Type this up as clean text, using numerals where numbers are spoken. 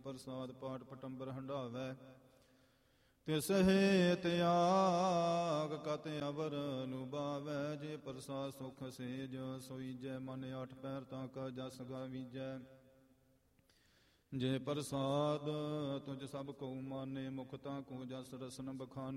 ਪ੍ਰਸਾਦ ਪਾਠ ਪਟੰਬਰ ਹੰਡਾਵੈ। ਤਿਸ ਹੇਤ ਆਗ ਕਤ ਅਵਰ ਲੁਭਾਵੈ। ਜੇ ਪ੍ਰਸਾਦ ਸੁਖ ਸੇਜ ਸੋਈਜੈ। ਮਨ 8 ਪੈਰ ਤਾਂ ਕਾ ਜਸ ਗਾਵੀਜੈ। ਜੇ ਪ੍ਰਸਾਦ ਤੁਝ ਸਭ ਕਉ ਮਾਨੇ। ਮੁਖ ਤਾਂ ਕੋ ਜਸ ਰਸਨ ਬਖਾਨੇ।